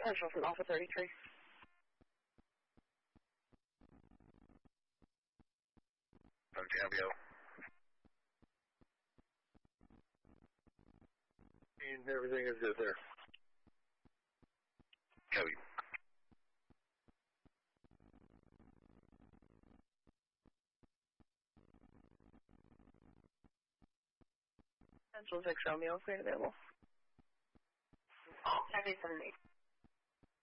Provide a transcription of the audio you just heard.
Central from Alpha 33. Gabio. And everything is good there. Copy. Central 6 Romeo, screen available. Heavy 78.